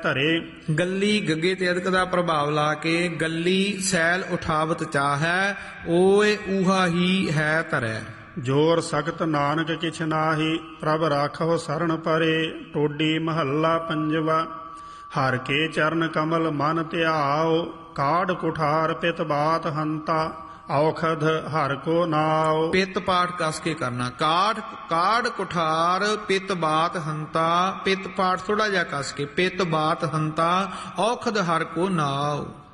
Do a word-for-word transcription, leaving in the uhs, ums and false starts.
ਧਰੇ। ਗੱਲੀ ਗੱਗੇ ਤੇ ਅਦਕ ਦਾ ਪ੍ਰਭਾਵ ਲਾ ਕੇ ਗੱਲੀ ਸੈਲ ਉਠਾਵਤ ਚਾਹੈ, ਓਏ ਊਹਾ ਹੀ ਹੈ ਧਰੈ। ਜੋਰ ਸਖਤ ਨਾਨਕ ਕਿਛ ਨਾਹੀ, ਪ੍ਰਭ ਰਾਖੋ ਸਰਣ ਪਰੇ। ਟੋਡੀ ਮਹੱਲਾ ਪੰਜਵਾ। ਹਰ ਕੇ ਚਰਨ ਕਮਲ ਮਨ ਧਿਆਓ, ਕਾਢ ਕੁਠਾਰ ਪਿਤ ਬਾਤ ਹੰਤਾ। ਔਖਦ ਹਰ ਕੋ ਨਾਉ। ਪਿੱਤ ਪਾਠ ਕਸ ਕੇ ਕਰਨਾ। ਕਾਠ ਕਾੜ ਕੁਠਾਰ ਪਿੱਤ ਬਾਤ ਹੰਤਾ। ਪਿੱਤ ਪਾਠ ਥੋੜਾ ਜਿਹਾ ਕਸ ਕੇ। ਪਿੱਤ ਬਾਤ ਹੰਤਾ ਔਖਦ ਹਰ ਕੋ ਨਾਉ।